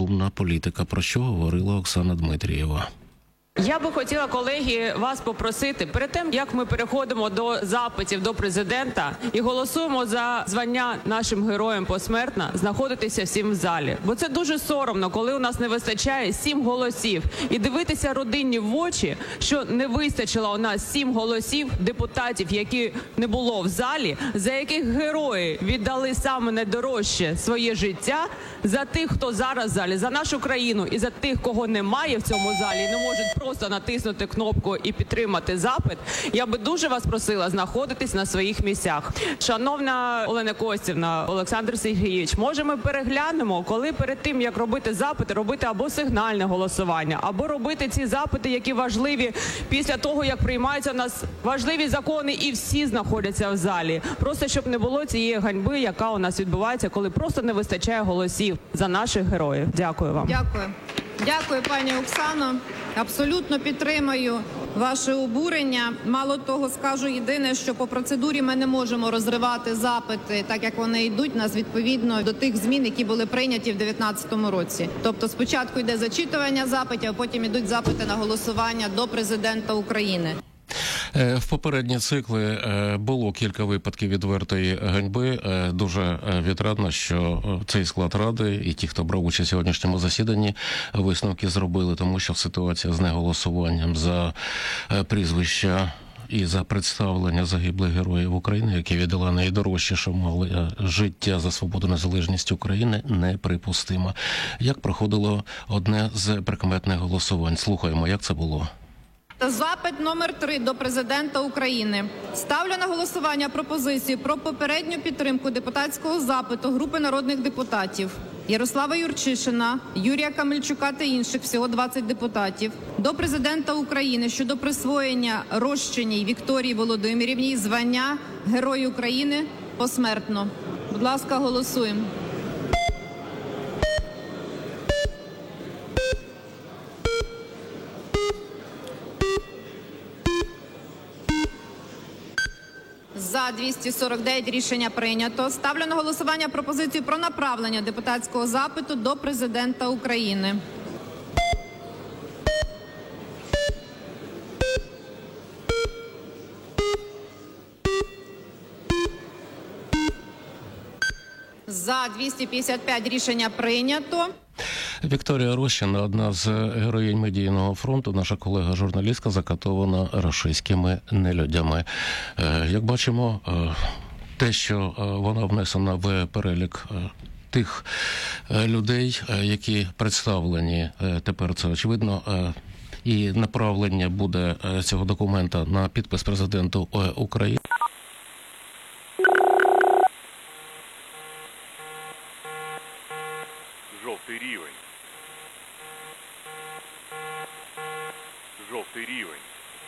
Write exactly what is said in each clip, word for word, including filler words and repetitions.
розумна політика, про що говорила Оксана Дмитрієва. Я би хотіла, колеги, вас попросити, перед тим, як ми переходимо до запитів до президента і голосуємо за звання нашим героям посмертно, знаходитися всім в залі. Бо це дуже соромно, коли у нас не вистачає сім голосів. І дивитися родині в очі, що не вистачило у нас сім голосів депутатів, які не було в залі, за яких герої віддали саме найдорожче своє життя, за тих, хто зараз в залі, за нашу країну і за тих, кого немає в цьому залі, і не можуть просто натиснути кнопку і підтримати запит, я би дуже вас просила знаходитись на своїх місцях. Шановна Олена Костівна, Олександр Сергійович, може ми переглянемо, коли перед тим, як робити запити, робити або сигнальне голосування, або робити ці запити, які важливі після того, як приймаються у нас важливі закони і всі знаходяться в залі. Просто щоб не було цієї ганьби, яка у нас відбувається, коли просто не вистачає голосів за наших героїв. Дякую вам. Дякую. Дякую, пані Оксано. Абсолютно підтримую ваше обурення. Мало того, скажу єдине, що по процедурі ми не можемо розривати запити, так як вони йдуть у нас відповідно до тих змін, які були прийняті в дев'ятнадцятому році. Тобто спочатку йде зачитування запитів, а потім йдуть запити на голосування до президента України. В попередні цикли було кілька випадків відвертої ганьби. Дуже відрадно, що цей склад Ради і ті, хто брав участь у сьогоднішньому засіданні, висновки зробили, тому що ситуація з неголосуванням за прізвища і за представлення загиблих героїв України, які віддали найдорожче, що мали життя за свободу, незалежність України, неприпустима. Як проходило одне з прикметних голосувань? Слухаємо, як це було. Запит номер три до президента України. Ставлю на голосування пропозицію про попередню підтримку депутатського запиту групи народних депутатів Ярослава Юрчишина, Юрія Камельчука та інших, всього двадцять депутатів, до президента України щодо присвоєння Рощиній Вікторії Володимирівні звання Герой України посмертно. Будь ласка, голосуємо. За двісті сорок дев'ять рішення прийнято. Ставлю на голосування пропозицію про направлення депутатського запиту до президента України. За двісті п'ятдесят п'ять рішення прийнято. Вікторія Рощина, одна з героїнь медійного фронту, наша колега-журналістка, закатована рашистськими нелюдями. Як бачимо, те, що вона внесена в перелік тих людей, які представлені, тепер це очевидно, і направлення буде цього документа на підпис президенту України. Жовтий рівень. Жовтий рівень.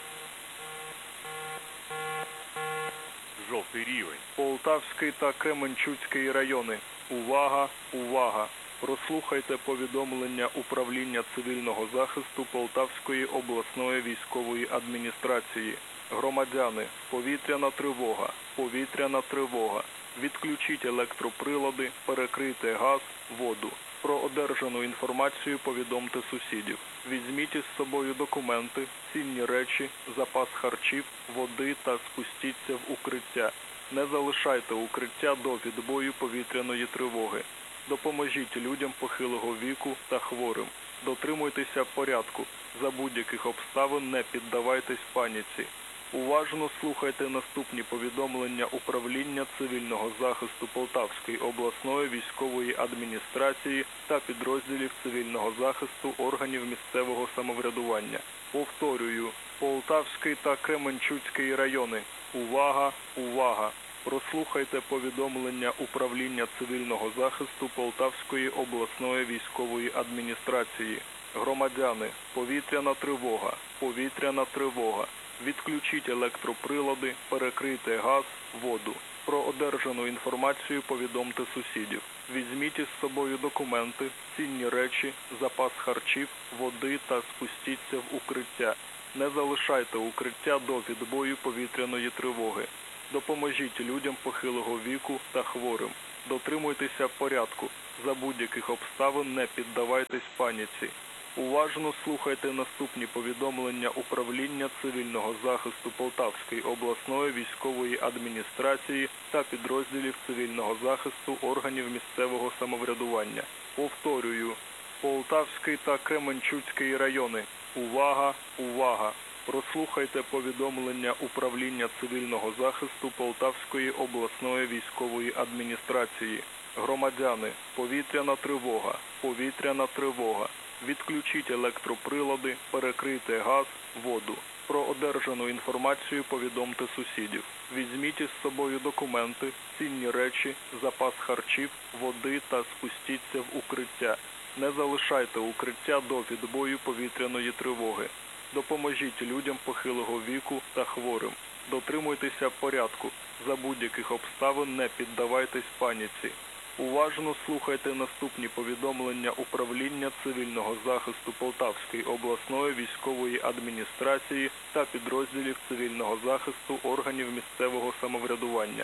Жовтий рівень. Полтавський та Кременчуцький райони. Увага, увага! Прослухайте повідомлення Управління цивільного захисту Полтавської обласної військової адміністрації. Громадяни, повітряна тривога, повітряна тривога. Відключіть електроприлади, перекрийте газ, воду. Про одержану інформацію повідомте сусідів. Візьміть із собою документи, цінні речі, запас харчів, води та спустіться в укриття. Не залишайте укриття до відбою повітряної тривоги. Допоможіть людям похилого віку та хворим. Дотримуйтеся порядку. За будь-яких обставин не піддавайтесь паніці. Уважно слухайте наступні повідомлення Управління цивільного захисту Полтавської обласної військової адміністрації та підрозділів цивільного захисту органів місцевого самоврядування. Повторюю, Полтавський та Кременчуцький райони. Увага, увага! Прослухайте повідомлення Управління цивільного захисту Полтавської обласної військової адміністрації. Громадяни, повітряна тривога, повітряна тривога. Відключіть електроприлади, перекрийте газ, воду. Про одержану інформацію повідомте сусідів. Візьміть із собою документи, цінні речі, запас харчів, води та спустіться в укриття. Не залишайте укриття до відбою повітряної тривоги. Допоможіть людям похилого віку та хворим. Дотримуйтеся порядку. За будь-яких обставин не піддавайтесь паніці. Уважно слухайте наступні повідомлення управління цивільного захисту Полтавської обласної військової адміністрації та підрозділів цивільного захисту органів місцевого самоврядування. Повторюю, Полтавський та Кременчуцький райони. Увага, увага! Прослухайте повідомлення управління цивільного захисту Полтавської обласної військової адміністрації. Громадяни, повітряна тривога, повітряна тривога. Відключіть електроприлади, перекрийте газ, воду. Про одержану інформацію повідомте сусідів. Візьміть із собою документи, цінні речі, запас харчів, води та спустіться в укриття. Не залишайте укриття до відбою повітряної тривоги. Допоможіть людям похилого віку та хворим. Дотримуйтеся порядку. За будь-яких обставин не піддавайтесь паніці. Уважно слухайте наступні повідомлення управління цивільного захисту Полтавської обласної військової адміністрації та підрозділів цивільного захисту органів місцевого самоврядування.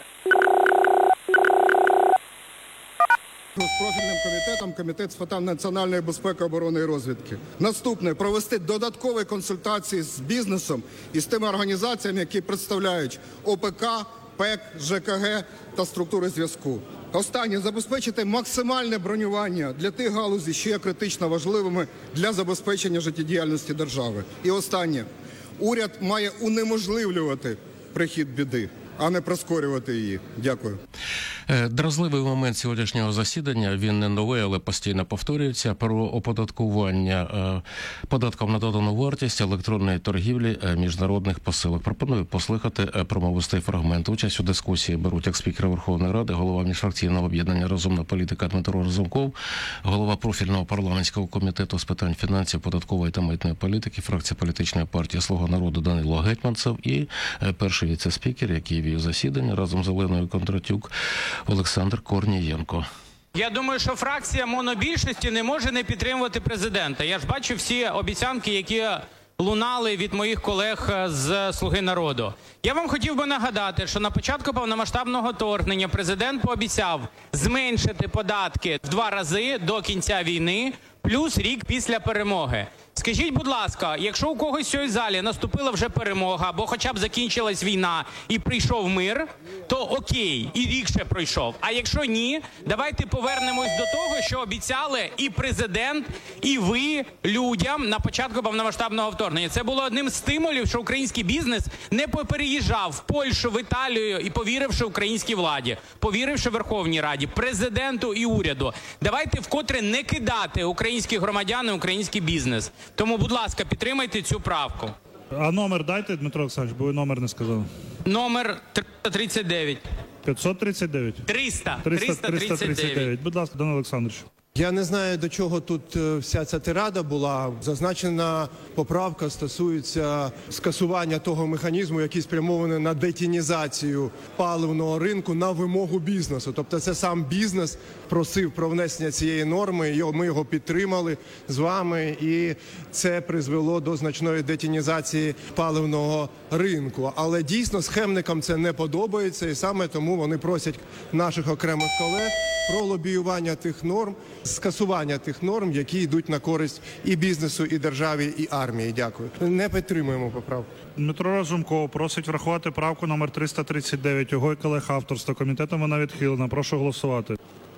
З профільним комітетом, Комітет з питань національної безпеки, оборони і розвідки. Наступне – провести додаткові консультації з бізнесом і з тими організаціями, які представляють ОПК, ПЕК, ЖКГ та структури зв'язку. Останнє – забезпечити максимальне бронювання для тих галузей, що є критично важливими для забезпечення життєдіяльності держави. І останнє – уряд має унеможливлювати прихід біди, а не прискорювати її. Дякую. Дразливий момент сьогоднішнього засідання, він не новий, але постійно повторюється, про оподаткування податком на додану вартість електронної торгівлі міжнародних посилок. Пропоную послухати промовистий фрагмент. Участь у дискусії беруть як спікер Верховної Ради, голова міжфракційного об'єднання «Розумна політика» Дмитро Разумков, голова профільного парламентського комітету з питань фінансів, податкової та митної політики, фракція політичної партії «Слуга народу» Данило Гетманцев і перший віце-спікер, який вів засідання разом з Оленою Кондратюк, Олександр Корнієнко. Я думаю, що фракція монобільшості не може не підтримувати президента. Я ж бачу всі обіцянки, які лунали від моїх колег з «Слуги народу». Я вам хотів би нагадати, що на початку повномасштабного вторгнення президент пообіцяв зменшити податки в два рази до кінця війни, плюс рік після перемоги. Скажіть, будь ласка, якщо у когось в цій залі наступила вже перемога, або хоча б закінчилась війна і прийшов мир, то окей, і рік ще пройшов. А якщо ні, давайте повернемось до того, що обіцяли і президент, і ви людям на початку повномасштабного вторгнення. Це було одним з стимулів, що український бізнес не попереїжджав в Польщу, в Італію і повіривши українській владі, повіривши Верховній Раді, президенту і уряду. Давайте вкотре не кидати українських громадян і український бізнес. Тому, будь ласка, підтримайте цю правку. А номер дайте, Дмитро Олександрович, бо ви номер не сказали. Номер триста тридцять дев'ять. п'ятсот тридцять дев'ять? триста. триста тридцять дев'ять. Будь ласка, Данило Олександрович. Я не знаю, до чого тут вся ця тирада була. Зазначена поправка стосується скасування того механізму, який спрямований на детінізацію паливного ринку на вимогу бізнесу. Тобто це сам бізнес просив про внесення цієї норми, ми його підтримали з вами, і це призвело до значної детінізації паливного ринку. Але дійсно схемникам це не подобається, і саме тому вони просять наших окремих колег про лобіювання тих норм, скасування тих норм, які йдуть на користь і бізнесу, і державі, і армії. Дякую. Не підтримуємо поправку. Дмитро Разумков просить врахувати правку номер триста тридцять дев'ять. Його і колег авторства. Комітетом вона відхилена. Прошу голосувати.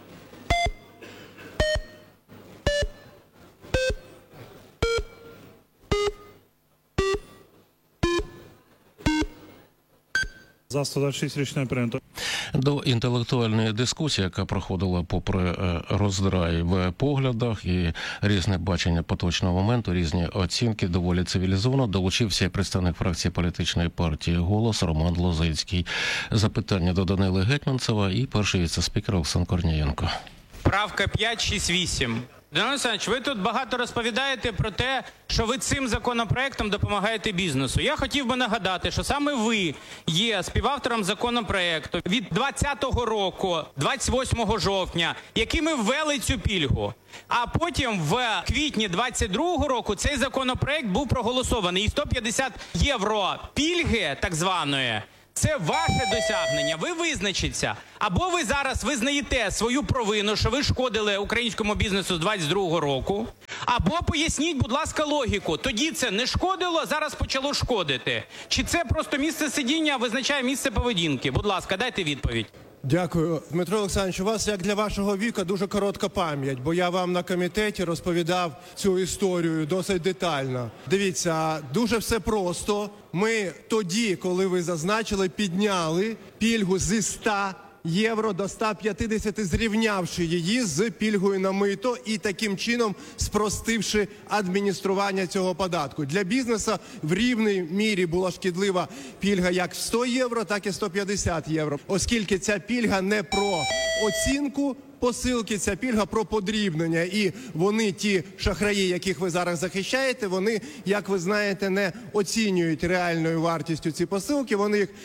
За сто двадцять шість рішення прийнято. До інтелектуальної дискусії, яка проходила попри роздрай в поглядах і різне бачення поточного моменту, різні оцінки, доволі цивілізовано, долучився представник фракції політичної партії «Голос» Роман Лозицький. Запитання до Данила Гетманцева і перший віце-спікер Олександр Корнієнко. Правка п'ять шість вісім. Данило Олександрович, ви тут багато розповідаєте про те, що ви цим законопроектом допомагаєте бізнесу. Я хотів би нагадати, що саме ви є співавтором законопроекту від двадцятого року, двадцять восьмого жовтня, якими ввели цю пільгу. А потім в квітні двадцять другого року цей законопроект був проголосований. І сто п'ятдесят євро пільги, так званої, Це ваше досягнення, ви визначіться. Або ви зараз визнаєте свою провину, що ви шкодили українському бізнесу з двадцять другого року, або поясніть, будь ласка, логіку. Тоді це не шкодило, а зараз почало шкодити. Чи це просто місце сидіння визначає місце поведінки? Будь ласка, дайте відповідь. Дякую. Дмитро Олександрович, у вас, як для вашого віку, дуже коротка пам'ять, бо я вам на комітеті розповідав цю історію досить детально. Дивіться, дуже все просто. Ми тоді, коли ви зазначили, підняли пільгу зі ста євро до ста п'ятдесят, зрівнявши її з пільгою на мито і таким чином спростивши адміністрування цього податку. Для бізнесу в рівній мірі була шкідлива пільга як в сто євро, так і сто п'ятдесят євро, оскільки ця пільга не про оцінку посилки, ця пільга про подрібнення. І вони, ті шахраї, яких ви зараз захищаєте, вони, як ви знаєте, не оцінюють реальною вартістю ці посилки, вони їх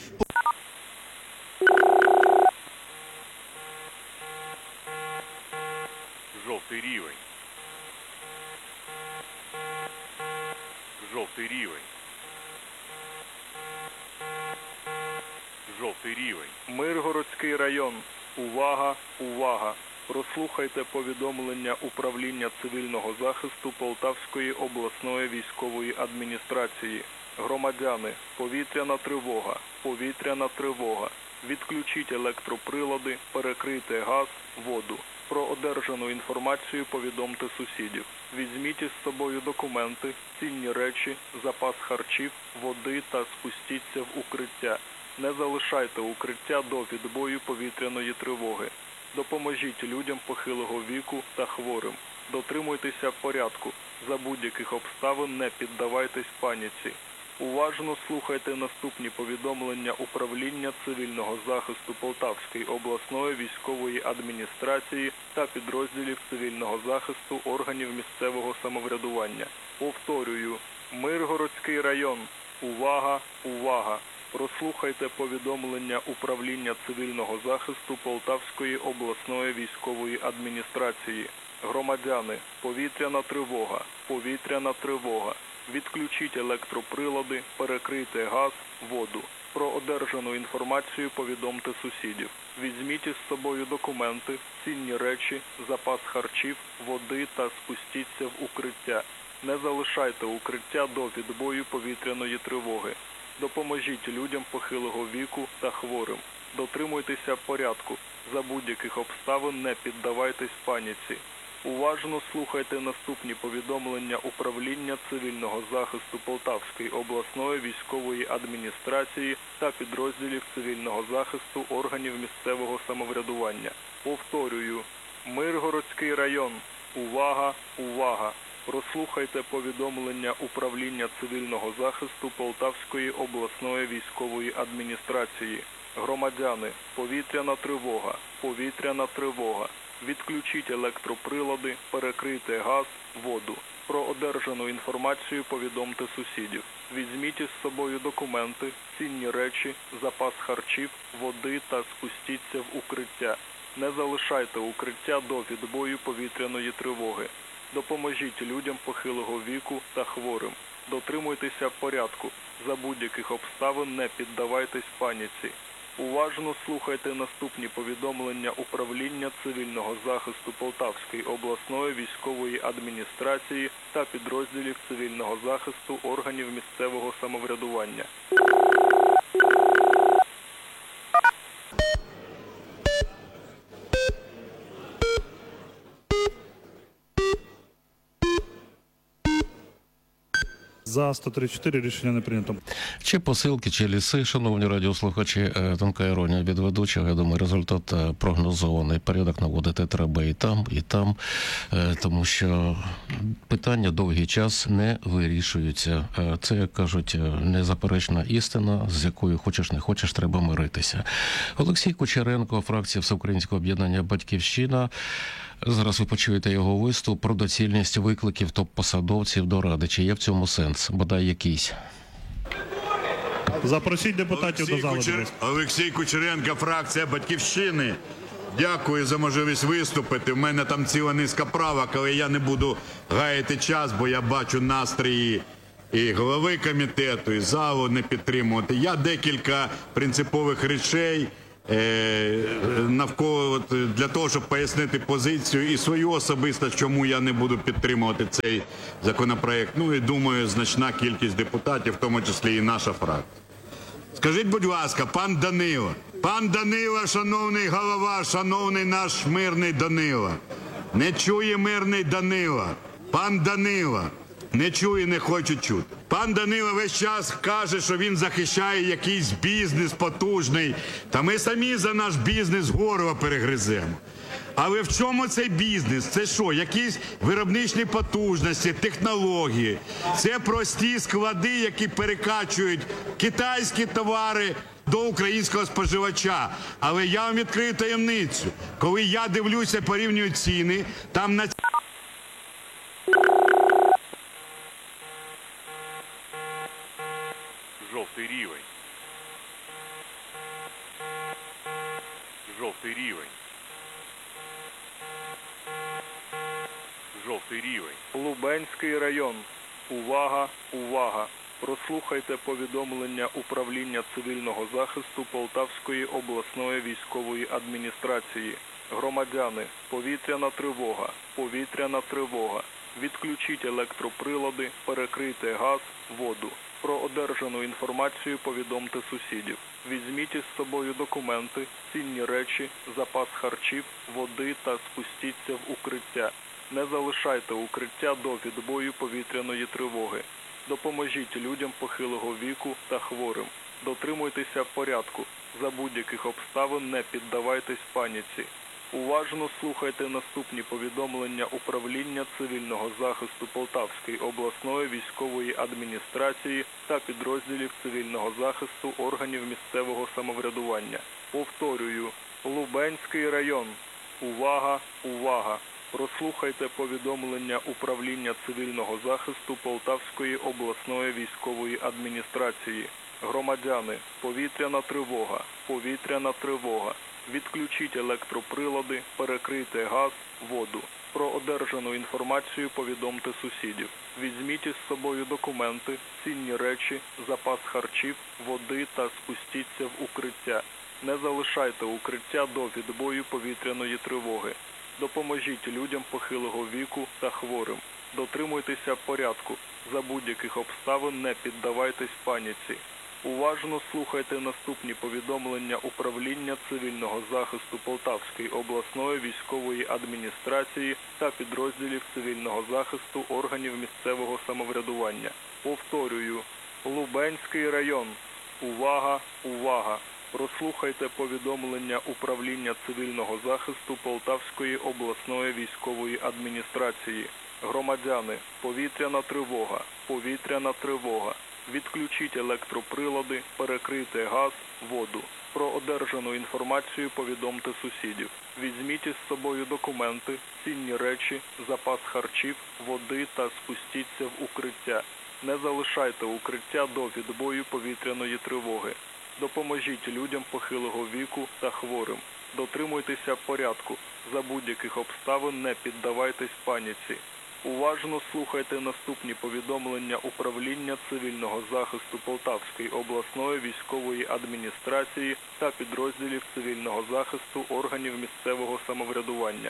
Жовтий рівень. Жовтий рівень. Жовтий рівень. Миргородський район. Увага, увага. Прослухайте повідомлення Управління цивільного захисту Полтавської обласної військової адміністрації. Громадяни, повітряна тривога, повітряна тривога. Відключіть електроприлади, перекрийте газ, воду. Про одержану інформацію повідомте сусідів. Візьміть із собою документи, цінні речі, запас харчів, води та спустіться в укриття. Не залишайте укриття до відбою повітряної тривоги. Допоможіть людям похилого віку та хворим. Дотримуйтеся порядку. За будь-яких обставин не піддавайтесь паніці. Уважно слухайте наступні повідомлення Управління цивільного захисту Полтавської обласної військової адміністрації та підрозділів цивільного захисту органів місцевого самоврядування. Повторюю, Миргородський район. Увага, увага! Прослухайте повідомлення Управління цивільного захисту Полтавської обласної військової адміністрації. Громадяни, повітряна тривога, повітряна тривога. Відключіть електроприлади, перекрийте газ, воду. Про одержану інформацію повідомте сусідів. Візьміть із собою документи, цінні речі, запас харчів, води та спустіться в укриття. Не залишайте укриття до відбою повітряної тривоги. Допоможіть людям похилого віку та хворим. Дотримуйтеся порядку. За будь-яких обставин не піддавайтесь паніці. Уважно слухайте наступні повідомлення Управління цивільного захисту Полтавської обласної військової адміністрації та підрозділів цивільного захисту органів місцевого самоврядування. Повторюю, Миргородський район. Увага, увага! Прослухайте повідомлення Управління цивільного захисту Полтавської обласної військової адміністрації. Громадяни, повітряна тривога, повітряна тривога. Відключіть електроприлади, перекрийте газ, воду. Про одержану інформацію повідомте сусідів. Візьміть із собою документи, цінні речі, запас харчів, води та спустіться в укриття. Не залишайте укриття до відбою повітряної тривоги. Допоможіть людям похилого віку та хворим. Дотримуйтеся порядку. За будь-яких обставин не піддавайтесь паніці. Уважно слухайте наступні повідомлення Управління цивільного захисту Полтавської обласної військової адміністрації та підрозділів цивільного захисту органів місцевого самоврядування. За сто тридцять чотири рішення не прийнято. Чи посилки, чи ліси, шановні радіослухачі, е, тонка іронія від ведучого. Я думаю, результат е, прогнозований. Порядок наводити треба і там, і там, е, тому що питання довгий час не вирішуються. Е, Це, як кажуть, е, незаперечна істина, з якою хочеш не хочеш, треба миритися. Олексій Кучеренко, фракція Всеукраїнського об'єднання «Батьківщина». Зараз ви почуєте його виступ про доцільність викликів топ-посадовців до Ради. Чи є в цьому сенс? Бодай якийсь. Запросіть депутатів Олексій до залу. Кучер... Олексій Кучеренко, фракція «Батьківщини». Дякую за можливість виступити. У мене там ціла низка правок, але я не буду гаяти час, бо я бачу настрої і голови комітету, і залу не підтримувати. Я декілька принципових речей е, навколо от, для того, щоб пояснити позицію і свою особисто, чому я не буду підтримувати цей законопроект. Ну і думаю, значна кількість депутатів, в тому числі і наша фракція. Скажіть, будь ласка, пан Данило, пан Данило, шановний голова, шановний наш мирний Данило, не чує мирний Данило, пан Данило, не чує, не хоче чути. Пан Данило весь час каже, що він захищає якийсь бізнес потужний, та ми самі за наш бізнес горло перегриземо. Але в чому цей бізнес? Це що, якісь виробничні потужності, технології? Це прості склади, які перекачують китайські товари до українського споживача. Але я вам відкрию таємницю. Коли я дивлюся, порівнюю ціни, там на... Жовтий рівень. Жовтий рівень. Жовтий рівень. Лубенський район. Увага, увага. Прослухайте повідомлення управління цивільного захисту Полтавської обласної військової адміністрації. Громадяни, повітряна тривога, повітряна тривога. Відключіть електроприлади, перекрийте газ, воду. Про одержану інформацію повідомте сусідів. Візьміть із собою документи, цінні речі, запас харчів, води та спустіться в укриття. Не залишайте укриття до відбою повітряної тривоги. Допоможіть людям похилого віку та хворим. Дотримуйтеся порядку. За будь-яких обставин не піддавайтесь паніці. Уважно слухайте наступні повідомлення управління цивільного захисту Полтавської обласної військової адміністрації та підрозділів цивільного захисту органів місцевого самоврядування. Повторюю, Лубенський район. Увага, увага! Прослухайте повідомлення управління цивільного захисту Полтавської обласної військової адміністрації. Громадяни, повітряна тривога, повітряна тривога. Відключіть електроприлади, перекрийте газ, воду. Про одержану інформацію повідомте сусідів. Візьміть із собою документи, цінні речі, запас харчів, води та спустіться в укриття. Не залишайте укриття до відбою повітряної тривоги. Допоможіть людям похилого віку та хворим. Дотримуйтеся порядку. За будь-яких обставин не піддавайтесь паніці. Уважно слухайте наступні повідомлення управління цивільного захисту Полтавської обласної військової адміністрації та підрозділів цивільного захисту органів місцевого самоврядування. Повторюю, Лубенський район. Увага, увага! Прослухайте повідомлення управління цивільного захисту Полтавської обласної військової адміністрації. Громадяни, повітряна тривога, повітряна тривога. Відключіть електроприлади, перекрийте газ, воду. Про одержану інформацію повідомте сусідів. Візьміть із собою документи, цінні речі, запас харчів, води та спустіться в укриття. Не залишайте укриття до відбою повітряної тривоги. Допоможіть людям похилого віку та хворим. Дотримуйтеся порядку. За будь-яких обставин не піддавайтесь паніці. Уважно слухайте наступні повідомлення управління цивільного захисту Полтавської обласної військової адміністрації та підрозділів цивільного захисту органів місцевого самоврядування.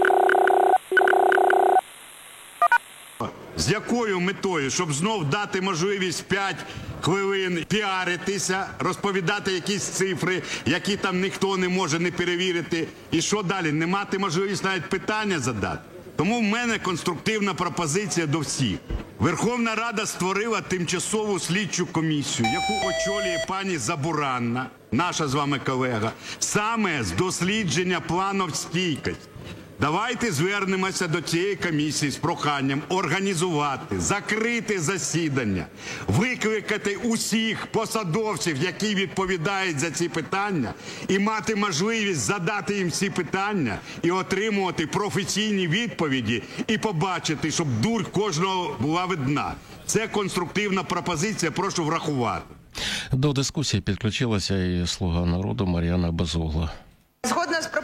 З якою метою? Щоб знов дати можливість п'ять хвилин піаритися, розповідати якісь цифри, які там ніхто не може не перевірити. І що далі? Не мати можливість навіть питання задати? Тому в мене конструктивна пропозиція до всіх. Верховна Рада створила тимчасову слідчу комісію, яку очолює пані Забуранна, наша з вами колега, саме з дослідження плану стійкості. Давайте звернемося до цієї комісії з проханням організувати, закрити засідання, викликати усіх посадовців, які відповідають за ці питання, і мати можливість задати їм ці питання і отримувати професійні відповіді, і побачити, щоб дурь кожного була видна. Це конструктивна пропозиція, прошу врахувати. До дискусії підключилася і «Слуга народу» Мар'яна Безугла. Згодна з пропозицією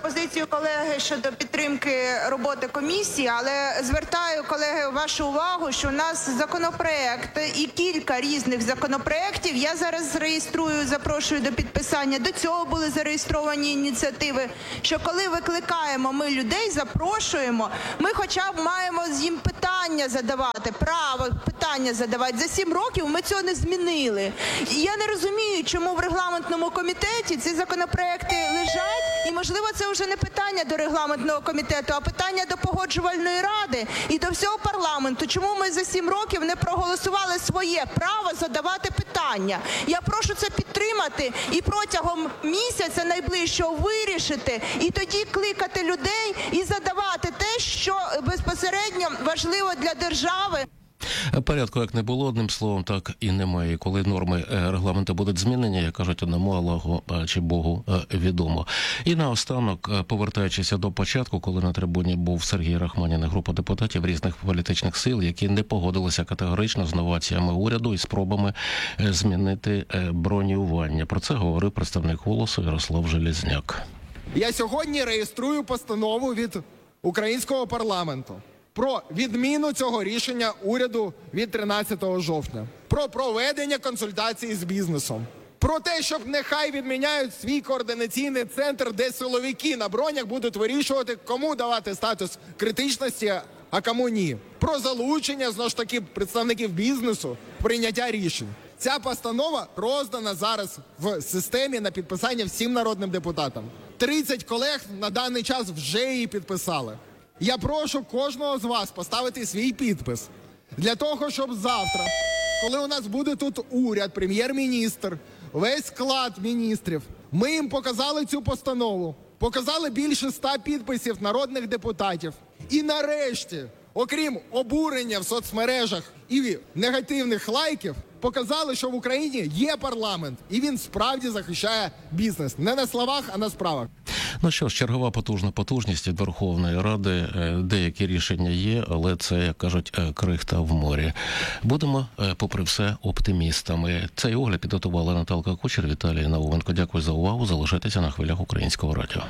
пропозицію колеги щодо підтримки роботи комісії, але звертаю, колеги, вашу увагу, що у нас законопроект і кілька різних законопроєктів. Я зараз реєструю, запрошую до підписання. До цього були зареєстровані ініціативи, що коли викликаємо ми людей, запрошуємо, ми хоча б маємо їм питання задавати, право питання задавати. За сім років ми цього не змінили. І я не розумію, чому в регламентному комітеті ці законопроекти лежать, і, можливо, це вже не питання до регламентного комітету, а питання до Погоджувальної ради і до всього парламенту. Чому ми за сім років не проголосували своє право задавати питання? Я прошу це підтримати і протягом місяця найближчого вирішити, і тоді кликати людей і задавати те, що безпосередньо важливо для держави. Порядку як не було, одним словом, так і немає. І коли норми регламенту будуть змінені, як кажуть, одному Аллаху чи Богу відомо. І наостанок, повертаючись до початку, коли на трибуні був Сергій Рахманін і група депутатів різних політичних сил, які не погодилися категорично з новаціями уряду і спробами змінити бронювання. Про це говорив представник «Голосу» Ярослав Железняк. Я сьогодні реєструю постанову від українського парламенту про відміну цього рішення уряду від тринадцятого жовтня, про проведення консультацій з бізнесом, про те, щоб нехай відміняють свій координаційний центр, де силовики на бронях будуть вирішувати, кому давати статус критичності, а кому ні. Про залучення, знову ж таки, представників бізнесу в прийняття рішень. Ця постанова роздана зараз в системі на підписання всім народним депутатам. тридцять колег на даний час вже її підписали. Я прошу кожного з вас поставити свій підпис для того, щоб завтра, коли у нас буде тут уряд, прем'єр-міністр, весь склад міністрів, ми їм показали цю постанову, показали більше ста підписів народних депутатів. І нарешті, окрім обурення в соцмережах і негативних лайків, показали, що в Україні є парламент, і він справді захищає бізнес. Не на словах, а на справах. Ну що ж, чергова потужна потужність від Верховної Ради. Деякі рішення є, але це, як кажуть, крихта в морі. Будемо, попри все, оптимістами. Цей огляд підготувала Наталка Кучер, Віталій Науменко. Дякую за увагу. Залишайтеся на хвилях Українського радіо.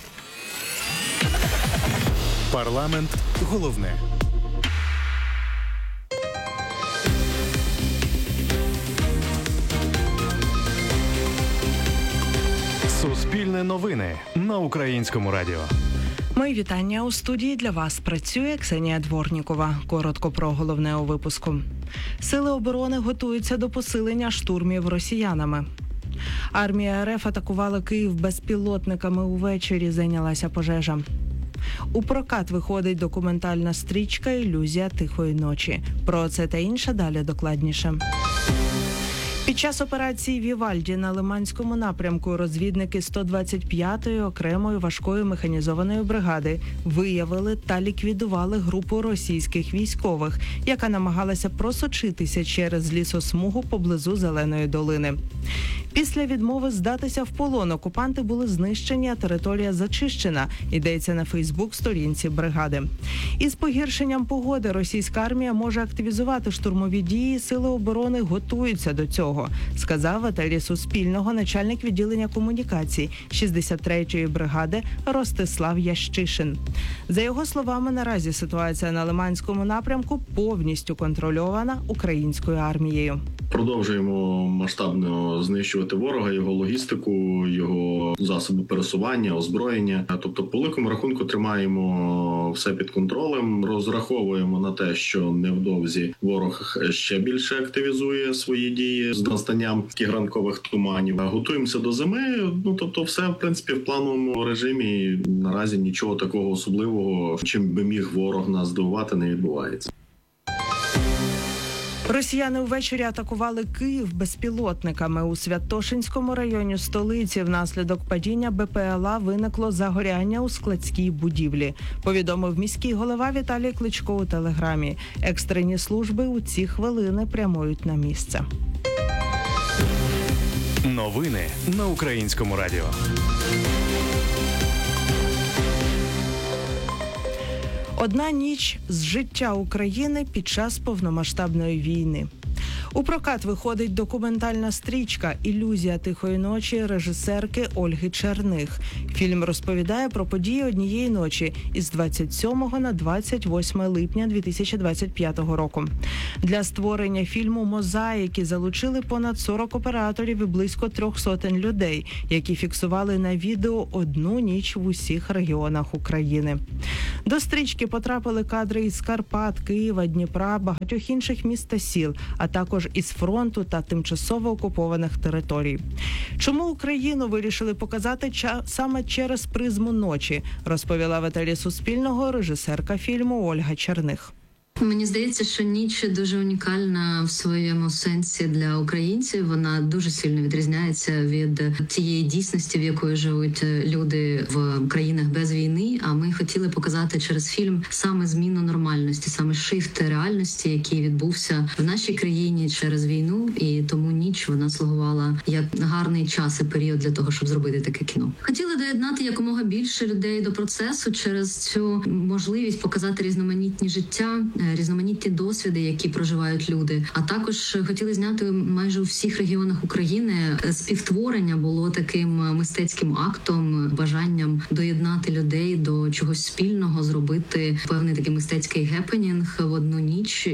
Парламент головне. Суспільне новини на Українському радіо. Мої вітання. У студії для вас працює Ксенія Дворнікова. Коротко про головне у випуску. Сили оборони готуються до посилення штурмів росіянами. Армія РФ атакувала Київ безпілотниками увечері, зайнялася пожежа. У прокат виходить документальна стрічка «Ілюзія тихої ночі». Про це та інше далі докладніше. Під час операції «Вівальді» на Лиманському напрямку розвідники сто двадцять п'ятої окремої важкої механізованої бригади виявили та ліквідували групу російських військових, яка намагалася просочитися через лісосмугу поблизу Зеленої долини. Після відмови здатися в полон окупанти були знищені, а територія зачищена, йдеться на Фейсбук-сторінці бригади. Із погіршенням погоди російська армія може активізувати штурмові дії, сили оборони готуються до цього, сказав в етері Суспільного начальник відділення комунікацій шістдесят третьої бригади Ростислав Ящишин. За його словами, наразі ситуація на Лиманському напрямку повністю контрольована українською армією. Продовжуємо масштабно знищувати ворога, його логістику, його засоби пересування, озброєння. Тобто, по великому рахунку, тримаємо все під контролем, розраховуємо на те, що невдовзі ворог ще більше активізує свої дії з настанням таких ранкових туманів. Готуємося до зими, ну тобто все, в принципі, в плановому режимі. Наразі нічого такого особливого, чим би міг ворог нас здивувати, не відбувається. Росіяни увечері атакували Київ безпілотниками. У Святошинському районі столиці внаслідок падіння БПЛА виникло загоряння у складській будівлі. Повідомив міський голова Віталій Кличко у телеграмі. Екстрені служби у ці хвилини прямують на місце. Новини на Українському радіо. Одна ніч з життя України під час повномасштабної війни. У прокат виходить документальна стрічка «Ілюзія тихої ночі» режисерки Ольги Черних. Фільм розповідає про події однієї ночі із двадцять сьомого на двадцять восьме липня дві тисячі двадцять п'ятого року. Для створення фільму «Мозаїки» залучили понад сорок операторів і близько трьох сотень людей, які фіксували на відео одну ніч в усіх регіонах України. До стрічки потрапили кадри із Карпат, Києва, Дніпра, багатьох інших міст та сіл, а також із фронту та тимчасово окупованих територій. Чому Україну вирішили показати ча- саме через призму ночі, розповіла в етері Суспільного режисерка фільму Ольга Черних. Мені здається, що ніч дуже унікальна в своєму сенсі для українців. Вона дуже сильно відрізняється від тієї дійсності, в якої живуть люди в країнах без війни. А ми хотіли показати через фільм саме зміну нормальності, саме шифт реальності, який відбувся в нашій країні через війну. І тому ніч вона слугувала як гарний час і період для того, щоб зробити таке кіно. Хотіли доєднати якомога більше людей до процесу через цю можливість показати різноманітні життя, різноманітні досвіди, які проживають люди. А також хотіли зняти майже у всіх регіонах України. Співтворення було таким мистецьким актом, бажанням доєднати людей до чогось спільного, зробити певний такий мистецький гепенінг в одну ніч.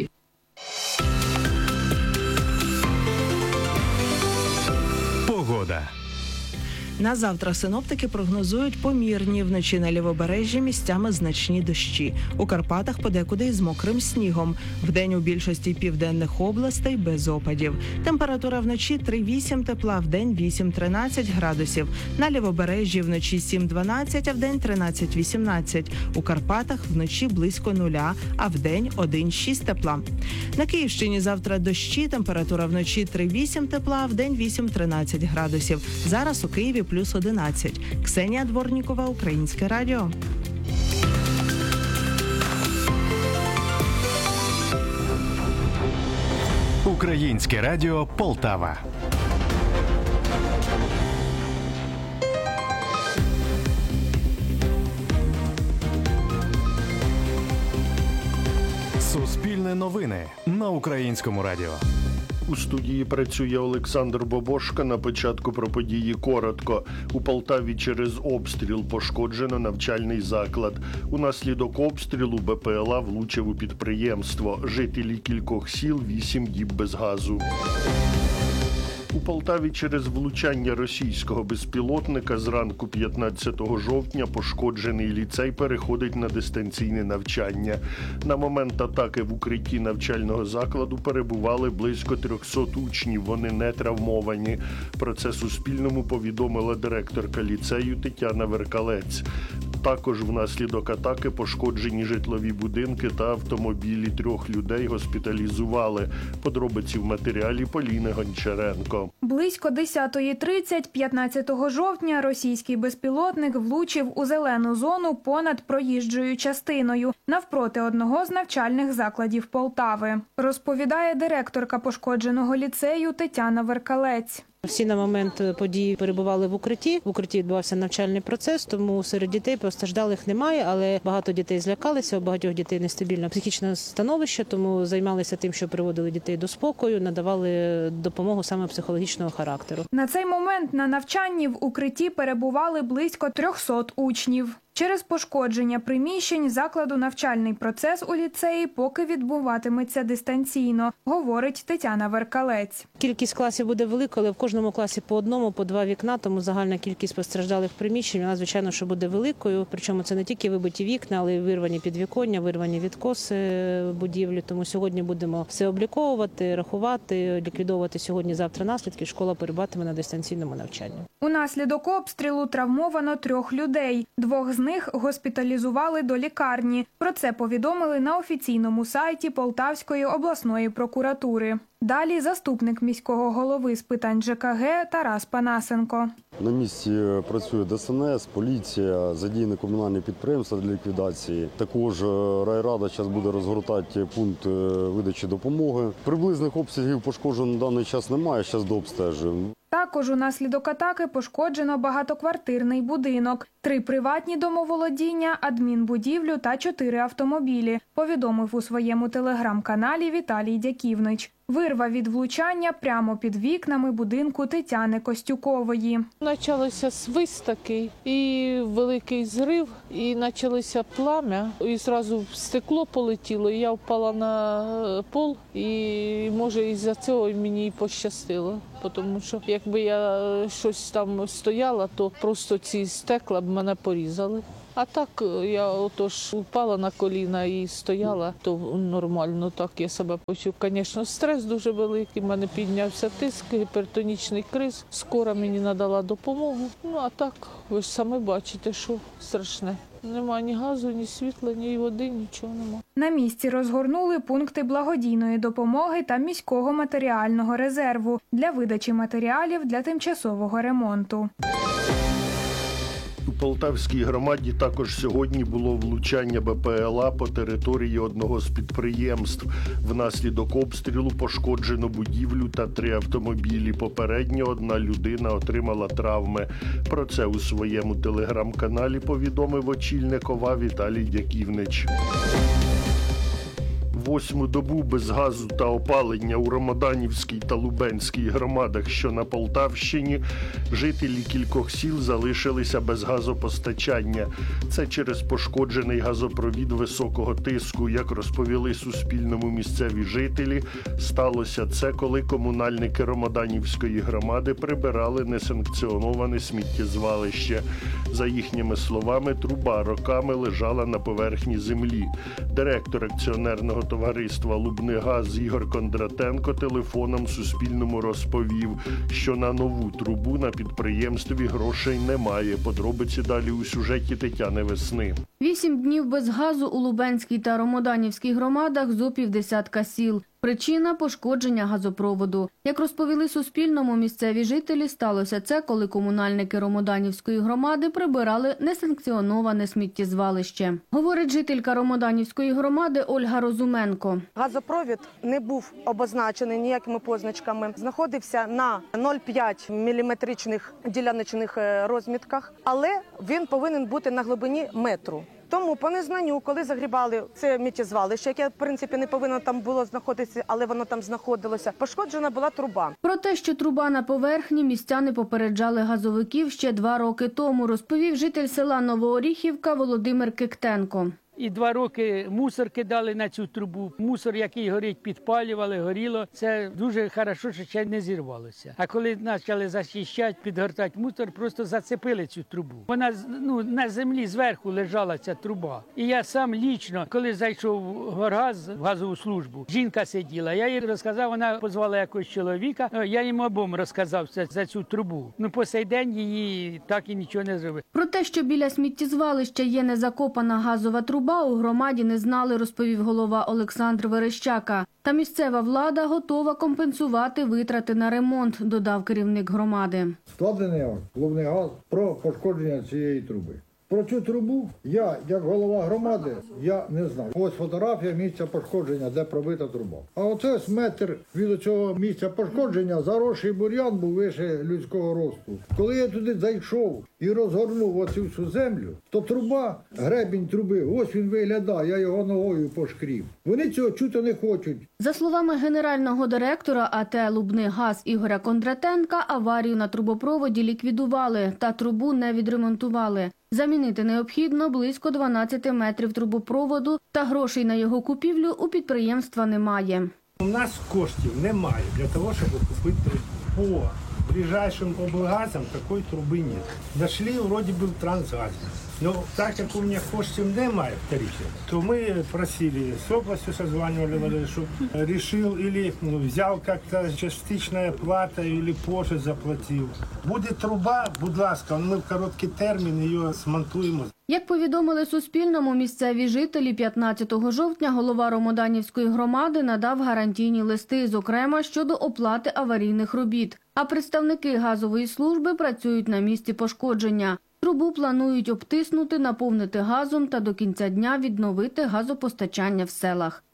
Погода. На завтра синоптики прогнозують помірні, вночі на лівобережжі місцями значні дощі. У Карпатах подекуди із мокрим снігом. Вдень у більшості південних областей без опадів. Температура вночі три-вісім тепла, вдень вісім-тринадцять градусів. На лівобережжі вночі сім-дванадцять, а вдень тринадцять-вісімнадцять. У Карпатах вночі близько нуля, а вдень один-шість тепла. На Київщині завтра дощі, температура вночі три-вісім тепла, а вдень вісім-тринадцять градусів. Зараз у Києві плюс одинадцять. Ксенія Дворнікова, Українське радіо. Українське радіо Полтава. Суспільне новини на Українському радіо. У студії працює Олександр Бобошко. На початку про події коротко. У Полтаві через обстріл пошкоджено навчальний заклад. Унаслідок обстрілу БПЛА влучив у підприємство. Жителі кількох сіл вісім діб без газу. У Полтаві через влучання російського безпілотника зранку п'ятнадцятого жовтня пошкоджений ліцей переходить на дистанційне навчання. На момент атаки в укритті навчального закладу перебували близько трьохсот учнів, вони не травмовані. Про це Суспільному повідомила директорка ліцею Тетяна Веркалець. Також внаслідок атаки пошкоджені житлові будинки та автомобілі. Трьох людей госпіталізували. Подробиці в матеріалі Поліни Гончаренко. Близько десятої тридцять п'ятнадцятого жовтня російський безпілотник влучив у зелену зону понад проїжджою частиною навпроти одного з навчальних закладів Полтави. Розповідає директорка пошкодженого ліцею Тетяна Веркалець. Всі на момент події перебували в укритті. В укритті відбувався навчальний процес, тому серед дітей постраждалих немає, але багато дітей злякалися, у багатьох дітей нестабільне психічне становище, тому займалися тим, що приводили дітей до спокою, надавали допомогу саме психологічного характеру. На цей момент на навчанні в укритті перебували близько трьохсот учнів. Через пошкодження приміщень закладу навчальний процес у ліцеї поки відбуватиметься дистанційно, говорить Тетяна Веркалець. Кількість класів буде велика, але в кожному класі по одному, по два вікна, тому загальна кількість постраждалих приміщень, вона, звичайно, що буде великою. Причому це не тільки вибиті вікна, але й вирвані підвіконня, вирвані відкоси будівлі. Тому сьогодні будемо все обліковувати, рахувати, ліквідовувати сьогодні-завтра наслідки. Школа перебуватиме на дистанційному навчанні. Унаслідок обстрілу травмовано трьох людей. Двох з них госпіталізували до лікарні. Про це повідомили на офіційному сайті Полтавської обласної прокуратури. Далі заступник міського голови з питань ЖКГ Тарас Панасенко. На місці працює ДСНС, поліція, задіяні комунальні підприємства для ліквідації. Також райрада зараз буде розгортати пункт видачі допомоги. Приблизних обсягів пошкоджень на даний час немає, зараз дообстежуємо. Також унаслідок атаки пошкоджено багатоквартирний будинок. три приватні домоволодіння, адмінбудівлю та чотири автомобілі, повідомив у своєму телеграм-каналі Віталій Дяківнич. Вирва від влучання прямо під вікнами будинку Тетяни Костюкової. Почався свист такий і великий зрив, і почалося плам'я, і одразу стекло полетіло, і я впала на пол, і може із-за цього мені і пощастило. Тому що якби я щось там стояла, то просто ці стекла б мене порізали. А так я отож упала на коліна і стояла, то нормально так я себе почув. Звісно, стрес дуже великий, в мене піднявся тиск, гіпертонічний криз, скора мені надала допомогу. Ну а так, ви ж самі бачите, що страшне. Нема ні газу, ні світла, ні води, нічого нема. На місці розгорнули пункти благодійної допомоги та міського матеріального резерву для видачі матеріалів для тимчасового ремонту. У Полтавській громаді також сьогодні було влучання Бе Пе Еле А по території одного з підприємств. Внаслідок обстрілу пошкоджено будівлю та три автомобілі. Попередньо одна людина отримала травми. Про це у своєму телеграм-каналі повідомив очільник ОВА Віталій Дяківнич. Восьму добу без газу та опалення у Ромоданівській та Лубенській громадах, що на Полтавщині, жителі кількох сіл залишилися без газопостачання. Це через пошкоджений газопровід високого тиску. Як розповіли Суспільному місцеві жителі, сталося це, коли комунальники Ромоданівської громади прибирали несанкціоноване сміттєзвалище. За їхніми словами, труба роками лежала на поверхні землі. Директор акціонерного товариства «Лубнигаз» Ігор Кондратенко телефоном Суспільному розповів, що на нову трубу на підприємстві грошей немає. Подробиці далі у сюжеті Тетяни Весни. Вісім днів без газу у Лубенській та Ромоданівській громадах зо півдесятка сіл. Причина – пошкодження газопроводу. Як розповіли Суспільному місцеві жителі, сталося це, коли комунальники Ромоданівської громади прибирали несанкціоноване сміттєзвалище. Говорить жителька Ромоданівської громади Ольга Розуменко. Газопровід не був обозначений ніякими позначками. Знаходився на нуль цілих п'ять міліметричних діляночних розмітках, але він повинен бути на глибині метру. Тому по незнанню, коли загрібали це сміттєзвалище, яке, в принципі, не повинно там було знаходитися, але воно там знаходилося, пошкоджена була труба. Про те, що труба на поверхні, містяни попереджали газовиків ще два роки тому, розповів житель села Новооріхівка Володимир Киктенко. І два роки мусор кидали на цю трубу. Мусор, який горить, підпалювали, горіло. Це дуже хорошо, що ще не зірвалося. А коли почали зачищати, підгортати мусор, просто зацепили цю трубу. Вона ну, на землі зверху лежала ця труба. І я сам лічно, коли зайшов в Горгаз, в газову службу, жінка сиділа. Я їй розказав, вона позвала якогось чоловіка. Я їм обом розказав це, за цю трубу. Ну, по сей день її так і нічого не зробив. Про те, що біля сміттєзвалища є незакопана газова труба, у громаді не знали, розповів голова Олександр Верещака. Та місцева влада готова компенсувати витрати на ремонт, додав керівник громади. Складений Лубнигаз про пошкодження цієї труби. Про цю трубу я, як голова громади, я не знав. Ось фотографія місця пошкодження, де пробита труба. А оце ось метр від цього місця пошкодження, заросший бур'ян був вище людського росту. Коли я туди зайшов і розгорнув оцю всю землю, то труба, гребінь труби, ось він виглядає, я його ногою пошкрів. Вони цього чути не хочуть. За словами генерального директора А Те «Лубнигаз» Ігоря Кондратенка, аварію на трубопроводі ліквідували та трубу не відремонтували. Замінити необхідно близько дванадцять метрів трубопроводу, та грошей на його купівлю у підприємства немає. У нас коштів немає для того, щоб купити трубу. По ближайшим облгазам такої труби немає. Нашли, вроді би, в Трансгазі. Но так як у мене коштів немає в тарифі, то ми просили, з областю созванювали, щоб вирішив, або ну, взяв як-то частична плата, або позже заплатив. Буде труба, будь ласка, ми в короткий термін її змонтуємо. Як повідомили Суспільному місцеві жителі, п'ятнадцятого жовтня голова Ромоданівської громади надав гарантійні листи, зокрема щодо оплати аварійних робіт. А представники газової служби працюють на місці пошкодження. Трубу планують обтиснути, наповнити газом та до кінця дня відновити газопостачання в селах.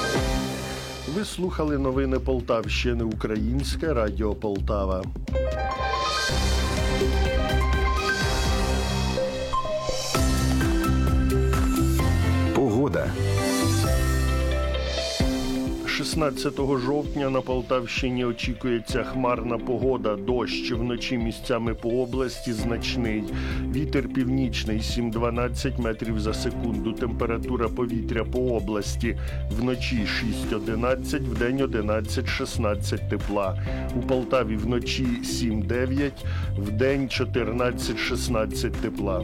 Ви слухали новини Полтавщини, Українське радіо Полтава. Погода. шістнадцятого жовтня на Полтавщині очікується хмарна погода, дощ, вночі місцями по області значний. Вітер північний сім-дванадцять метрів за секунду. Температура повітря по області вночі шість-одинадцять, вдень одинадцять-шістнадцять тепла. У Полтаві вночі сім-дев'ять, вдень чотирнадцять-шістнадцять тепла.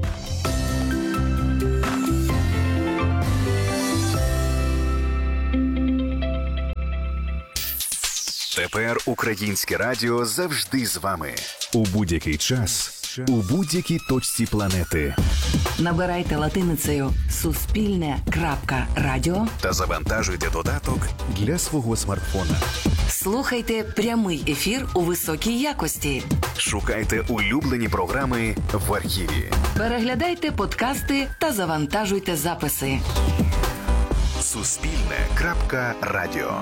Тепер Українське радіо завжди з вами. У будь-який час, у будь-якій точці планети. Набирайте латиницею «Суспільне.Радіо» та завантажуйте додаток для свого смартфона. Слухайте прямий ефір у високій якості. Шукайте улюблені програми в архіві. Переглядайте подкасти та завантажуйте записи. Суспільне.Радіо.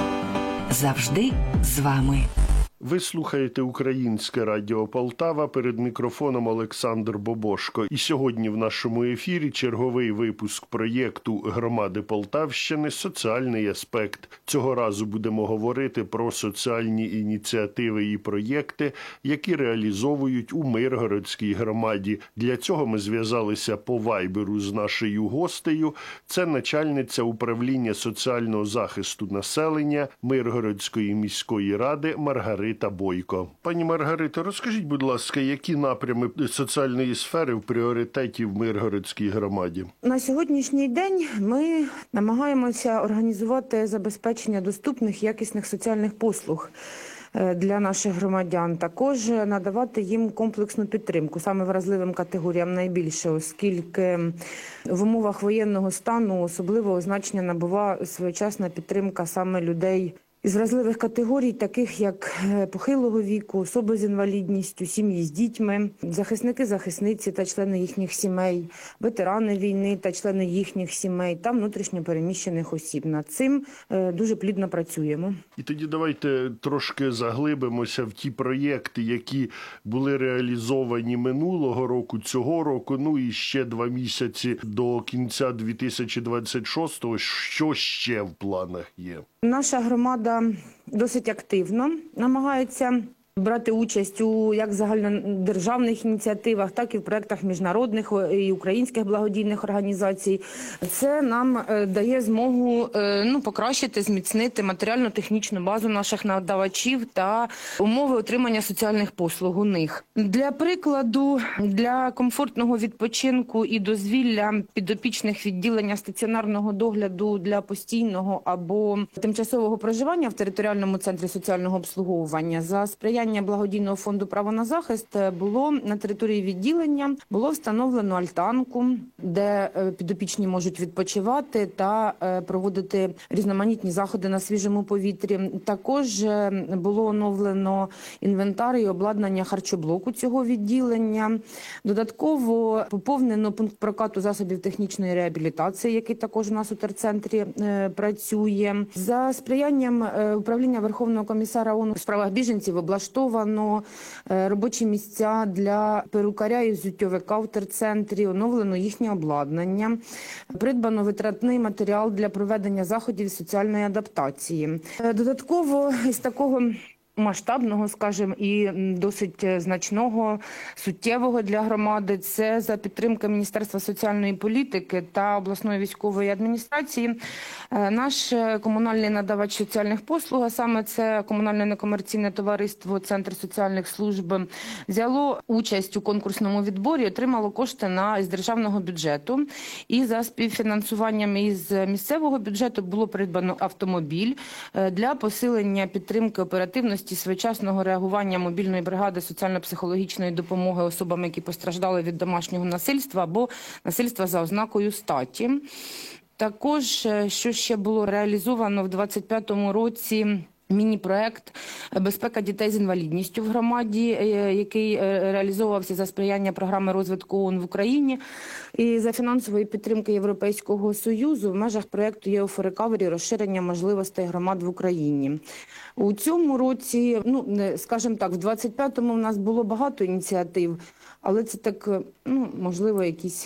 Завжди з вами. Ви слухаєте Українське радіо Полтава, перед мікрофоном Олександр Бобошко. І сьогодні в нашому ефірі черговий випуск проєкту громади Полтавщини «Соціальний аспект». Цього разу будемо говорити про соціальні ініціативи і проєкти, які реалізовують у Миргородській громаді. Для цього ми зв'язалися по вайберу з нашою гостею. Це начальниця управління соціального захисту населення Миргородської міської ради Маргарита Маргарита Бойко. Пані Маргарито, розкажіть, будь ласка, які напрями соціальної сфери в пріоритеті в Миргородській громаді? На сьогоднішній день ми намагаємося організувати забезпечення доступних якісних соціальних послуг для наших громадян, також надавати їм комплексну підтримку, саме вразливим категоріям найбільше, оскільки в умовах воєнного стану особливого значення набуває своєчасна підтримка саме людей із вразливих категорій, таких як похилого віку, особи з інвалідністю, сім'ї з дітьми, захисники, захисниці та члени їхніх сімей, ветерани війни та члени їхніх сімей та внутрішньо переміщених осіб. Над цим дуже плідно працюємо. І тоді давайте трошки заглибимося в ті проєкти, які були реалізовані минулого року, цього року, ну і ще два місяці до кінця дві тисячі двадцять шостого. Що ще в планах є? Наша громада досить активно намагається брати участь у як загальнодержавних ініціативах, так і в проєктах міжнародних і українських благодійних організацій. Це нам дає змогу ну, покращити, зміцнити матеріально-технічну базу наших надавачів та умови отримання соціальних послуг у них. Для прикладу, для комфортного відпочинку і дозвілля підопічних відділення стаціонарного догляду для постійного або тимчасового проживання в територіальному центрі соціального обслуговування за сприяння благодійного фонду «Право на захист» було на території відділення було встановлено альтанку, де підопічні можуть відпочивати та проводити різноманітні заходи на свіжому повітрі. Також було оновлено інвентар і обладнання харчоблоку цього відділення. Додатково поповнено пункт прокату засобів технічної реабілітації, який також у нас у терцентрі працює. За сприянням управління Верховного комісара ООН у справах біженців облаштовано робочі місця для перукаря і взуттєвика в терцентрі, оновлено їхнє обладнання, придбано витратний матеріал для проведення заходів соціальної адаптації. Додатково із такого масштабного, скажімо, і досить значного, суттєвого для громади, це за підтримки Міністерства соціальної політики та обласної військової адміністрації. Наш комунальний надавач соціальних послуг, а саме це комунальне некомерційне товариство «Центр соціальних служб», взяло участь у конкурсному відборі, отримало кошти на, із державного бюджету. І за співфінансуванням із місцевого бюджету було придбано автомобіль для посилення підтримки оперативності своєчасного реагування мобільної бригади соціально-психологічної допомоги особам, які постраждали від домашнього насильства або насильства за ознакою статі. Також, що ще було реалізовано в двадцять п'ятому році, міні-проект «Безпека дітей з інвалідністю в громаді», який реалізовувався за сприяння програми розвитку ООН в Україні і за фінансової підтримки Європейського Союзу в межах проєкту «Є фор Рекавері» розширення можливостей громад в Україні. У цьому році, ну, скажімо так, в двадцять п'ятому у нас було багато ініціатив, але це так, ну, можливо, якісь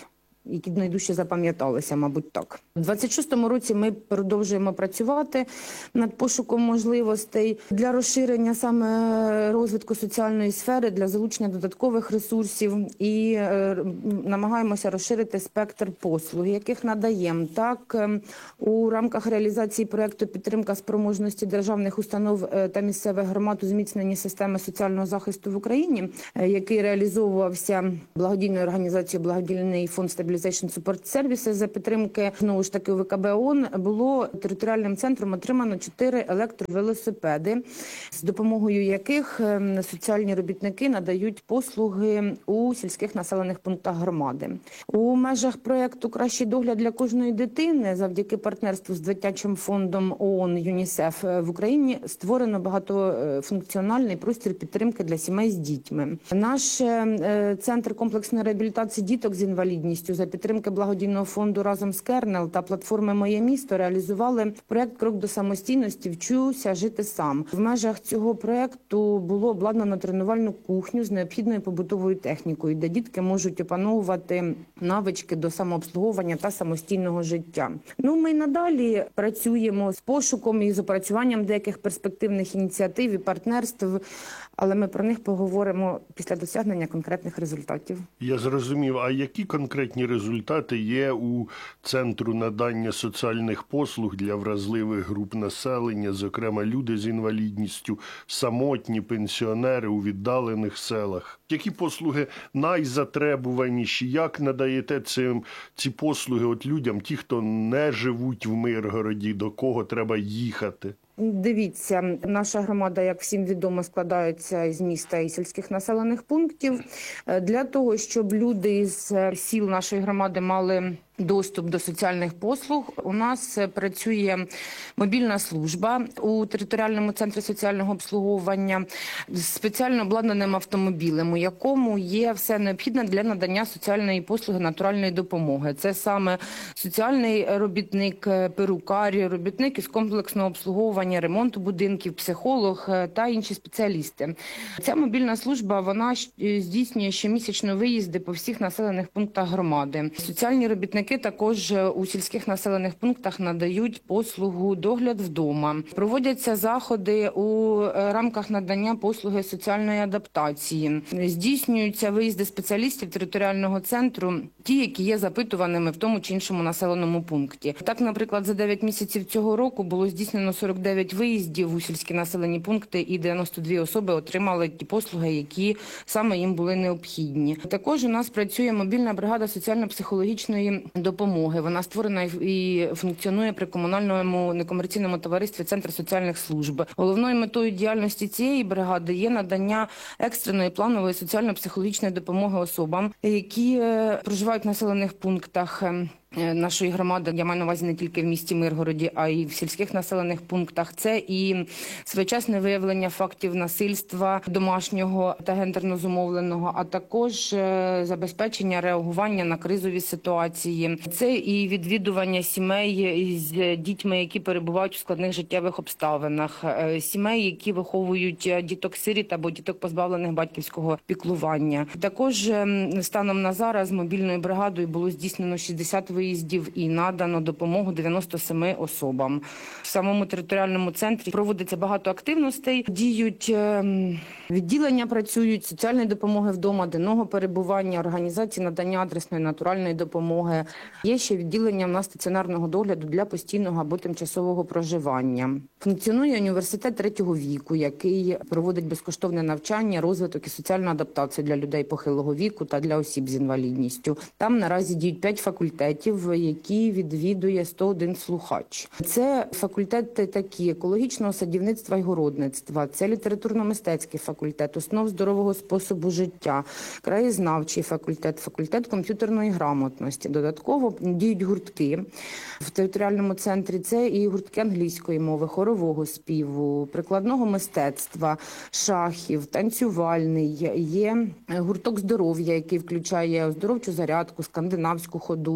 які найдужче запам'яталися, мабуть, так. У двадцять шостому році ми продовжуємо працювати над пошуком можливостей для розширення саме розвитку соціальної сфери, для залучення додаткових ресурсів і е, намагаємося розширити спектр послуг, яких надаємо. Так, е, у рамках реалізації проєкту «Підтримка спроможності державних установ е, та місцевих громад у зміцненні системи соціального захисту в Україні», е, який реалізовувався благодійною організацією «Благодійний фонд Stabilization Support Services» за підтримки, знову ж таки, У В К Б ООН, було територіальним центром отримано чотири електровелосипеди, з допомогою яких е, соціальні робітники надають послуги у сільських населених пунктах громади. У межах проєкту «Кращий догляд для кожної дитини» завдяки партнерству з дитячим фондом ООН ЮНІСЕФ в Україні створено багатофункціональний простір підтримки для сімей з дітьми. Наш е, центр комплексної реабілітації діток з інвалідністю за підтримки благодійного фонду «Разом з Кернел» та платформи «Моє місто» реалізували проєкт «Крок до самостійності. Вчуся жити сам». В межах цього проєкту було обладнано тренувальну кухню з необхідною побутовою технікою, де дітки можуть опановувати навички до самообслуговування та самостійного життя. Ну, ми й надалі працюємо з пошуком і з опрацюванням деяких перспективних ініціатив і партнерств, але ми про них поговоримо після досягнення конкретних результатів. Я зрозумів. А які конкретні результати є у Центру надання соціальних послуг для вразливих груп населення, зокрема люди з інвалідністю, самотні, пенсіонери у віддалених селах? Які послуги найзатребуваніші? Як надаєте цим, ці послуги от людям, ті, хто не живуть в Миргороді, до кого треба їхати? Дивіться, наша громада, як всім відомо, складається із міста і сільських населених пунктів. Для того, щоб люди із сіл нашої громади мали доступ до соціальних послуг, у нас працює мобільна служба у територіальному центрі соціального обслуговування з спеціально обладнаним автомобілем, у якому є все необхідне для надання соціальної послуги натуральної допомоги. Це саме соціальний робітник, перукар, робітник із комплексного обслуговування, ремонту будинків, психолог та інші спеціалісти. Ця мобільна служба, вона здійснює щомісячно виїзди по всіх населених пунктах громади. Соціальні робітники також у сільських населених пунктах надають послугу догляд вдома. Проводяться заходи у рамках надання послуги соціальної адаптації. Здійснюються виїзди спеціалістів територіального центру, ті, які є запитуваними в тому чи іншому населеному пункті. Так, наприклад, за дев'ять місяців цього року було здійснено сорок дев'ять виїздів у сільські населені пункти і дев'яносто дві особи отримали ті послуги, які саме їм були необхідні. Також у нас працює мобільна бригада соціально-психологічної допомоги. Вона створена і функціонує при комунальному некомерційному товаристві «Центр соціальних служб». Головною метою діяльності цієї бригади є надання екстреної планової соціально-психологічної допомоги особам, які проживають в населених пунктах нашої громади, я маю на увазі не тільки в місті Миргороді, а й в сільських населених пунктах. Це і своєчасне виявлення фактів насильства домашнього та гендерно зумовленого, а також забезпечення реагування на кризові ситуації. Це і відвідування сімей з дітьми, які перебувають у складних життєвих обставинах, сімей, які виховують діток-сиріт або діток, позбавлених батьківського піклування. Також станом на зараз мобільною бригадою було здійснено шістдесят виїздів і надано допомогу дев'яноста семи особам. В самому територіальному центрі проводиться багато активностей, діють відділення, працюють соціальної допомоги вдома, денного перебування, організації надання адресної натуральної допомоги. Є ще відділення в нас стаціонарного догляду для постійного або тимчасового проживання. Функціонує університет третього віку, який проводить безкоштовне навчання, розвиток і соціальну адаптацію для людей похилого віку та для осіб з інвалідністю. Там наразі діють п'ять факультетів, які відвідує сто один слухач. Це факультети такі: екологічного садівництва і городництва, це літературно-мистецький факультет, основ здорового способу життя, краєзнавчий факультет, факультет комп'ютерної грамотності. Додатково діють гуртки в територіальному центрі. Це і гуртки англійської мови, хорового співу, прикладного мистецтва, шахів, танцювальний. Є гурток здоров'я, який включає оздоровчу зарядку, скандинавську ходу,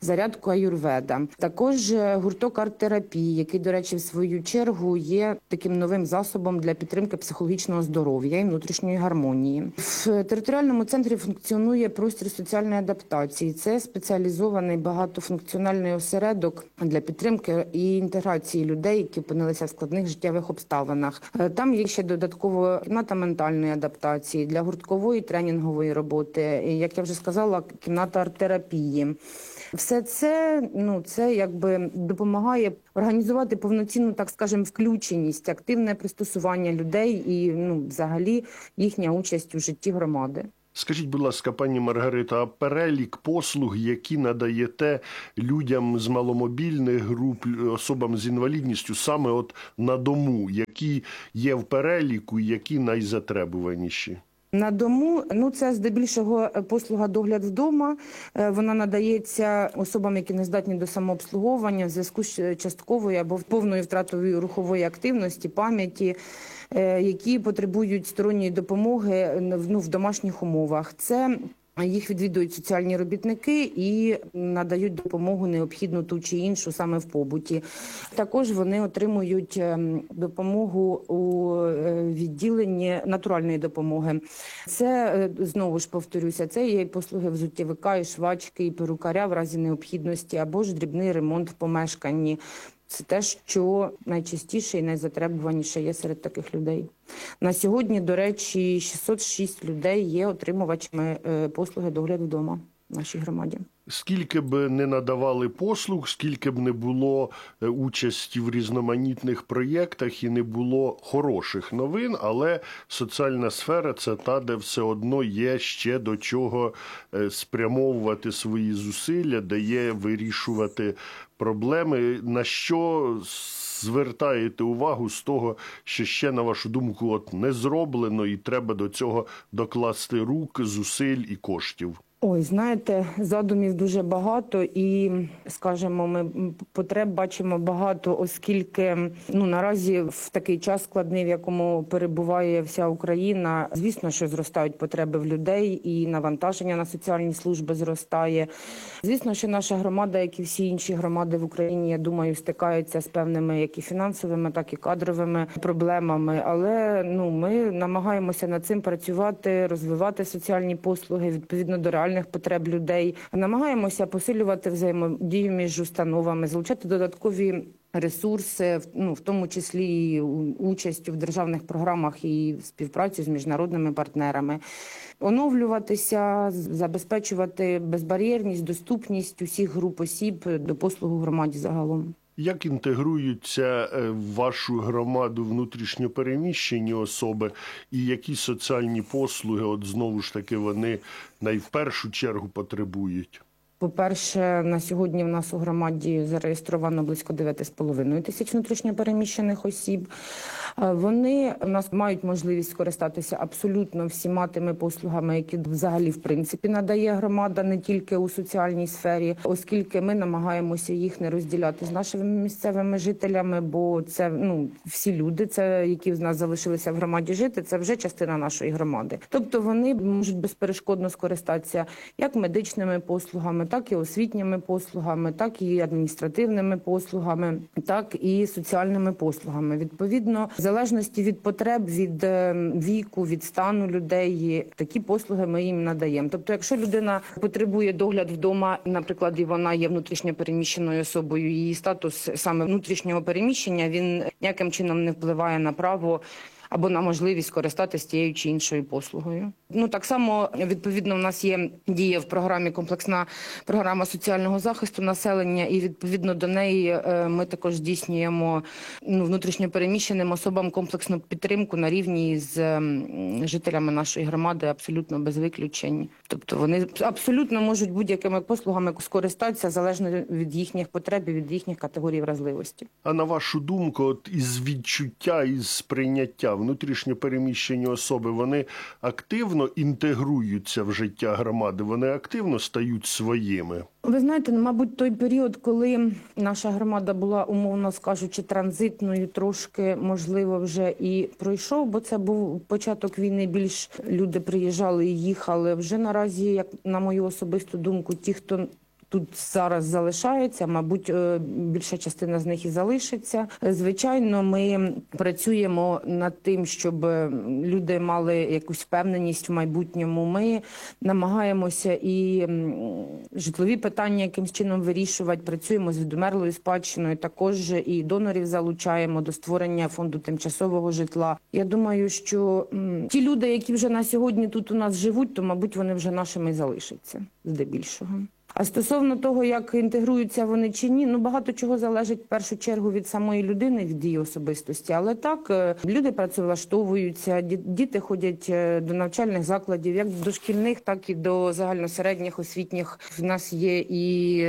зарядку аюрведа. Також гурток арт-терапії, який, до речі, в свою чергу є таким новим засобом для підтримки психологічного здоров'я і внутрішньої гармонії. В територіальному центрі функціонує простір соціальної адаптації. Це спеціалізований багатофункціональний осередок для підтримки і інтеграції людей, які опинилися в складних життєвих обставинах. Там є ще додатково кімната ментальної адаптації, для гурткової тренінгової роботи, як я вже сказала, кімната арт-терапії. Все це, ну, це якби допомагає організувати повноцінну, так скажемо, включеність, активне пристосування людей і, ну, взагалі їхня участь у житті громади. Скажіть, будь ласка, пані Маргарита, а перелік послуг, які надаєте людям з маломобільних груп, особам з інвалідністю, саме от на дому, які є в переліку, які найзатребуваніші? На дому, ну, це здебільшого послуга догляд вдома. Вона надається особам, які не здатні до самообслуговування в зв'язку з частковою або повною втратою рухової активності, пам'яті, які потребують сторонньої допомоги, ну, в домашніх умовах. Це їх відвідують соціальні робітники і надають допомогу необхідну ту чи іншу саме в побуті. Також вони отримують допомогу у відділенні натуральної допомоги. Це, знову ж повторюся, це є послуги взуттєвика, і швачки, і перукаря в разі необхідності, або ж дрібний ремонт в помешканні. Це те, що найчастіше і найзатребуваніше є серед таких людей. На сьогодні, до речі, шістсот шість людей є отримувачами послуги догляду вдома в нашій громаді. Скільки б не надавали послуг, скільки б не було участі в різноманітних проєктах і не було хороших новин, але соціальна сфера – це та, де все одно є ще до чого спрямовувати свої зусилля, де є вирішувати проблеми. На що звертаєте увагу з того, що ще, на вашу думку, от не зроблено і треба до цього докласти рук, зусиль і коштів? Ой, знаєте, задумів дуже багато і, скажімо, ми потреб бачимо багато, оскільки, ну, наразі в такий час складний, в якому перебуває вся Україна, звісно, що зростають потреби в людей і навантаження на соціальні служби зростає. Звісно, що наша громада, як і всі інші громади в Україні, я думаю, стикаються з певними як і фінансовими, так і кадровими проблемами, але, ну, ми намагаємося над цим працювати, розвивати соціальні послуги відповідно до реальних потреб людей. Намагаємося посилювати взаємодію між установами, залучати додаткові ресурси, ну, в тому числі і участю в державних програмах і співпрацю з міжнародними партнерами. Оновлюватися, забезпечувати безбар'єрність, доступність усіх груп осіб до послуг у громаді загалом. Як інтегруються в вашу громаду внутрішньопереміщені особи і які соціальні послуги, от знову ж таки, вони найвпершу чергу потребують? По-перше, на сьогодні в нас у громаді зареєстровано близько дев'ять з половиною тисяч внутрішньопереміщених осіб. Вони у нас мають можливість скористатися абсолютно всіма тими послугами, які взагалі в принципі надає громада, не тільки у соціальній сфері, оскільки ми намагаємося їх не розділяти з нашими місцевими жителями, бо це, ну, всі люди, це, які в нас залишилися в громаді жити, це вже частина нашої громади. Тобто вони можуть безперешкодно скористатися як медичними послугами, так і освітніми послугами, так і адміністративними послугами, так і соціальними послугами. Відповідно, в залежності від потреб, від віку, від стану людей, такі послуги ми їм надаємо. Тобто, якщо людина потребує догляд вдома, наприклад, і вона є внутрішньопереміщеною особою, її статус саме внутрішнього переміщення, він ніяким чином не впливає на право або на можливість користатися тією чи іншою послугою. Ну, так само, відповідно, у нас є діє в програмі комплексна програма соціального захисту населення, і відповідно до неї ми також здійснюємо, ну, внутрішньопереміщеним особам комплексну підтримку на рівні з жителями нашої громади, абсолютно без виключень. Тобто вони абсолютно можуть будь-якими послугами скористатися, залежно від їхніх потреб і від їхніх категорій вразливості. А на вашу думку, от із відчуття, із сприйняття внутрішньопереміщені особи, вони активно інтегруються в життя громади, вони активно стають своїми? Ви знаєте, мабуть, той період, коли наша громада була, умовно скажучи, транзитною, трошки, можливо, вже і пройшов, бо це був початок війни, більш люди приїжджали і їхали. Вже наразі, як на мою особисту думку, ті, хто тут зараз залишаються, мабуть, більша частина з них і залишиться. Звичайно, ми працюємо над тим, щоб люди мали якусь впевненість в майбутньому. Ми намагаємося і житлові питання якимсь чином вирішувати, працюємо з відумерлою спадщиною, також і донорів залучаємо до створення фонду тимчасового житла. Я думаю, що м, ті люди, які вже на сьогодні тут у нас живуть, то, мабуть, вони вже нашими і залишаться, здебільшого. А стосовно того, як інтегруються вони чи ні, ну багато чого залежить в першу чергу від самої людини, від її особистості. Але так, люди працевлаштовуються, діти ходять до навчальних закладів, як до дошкільних, так і до загальносередніх освітніх. В нас є і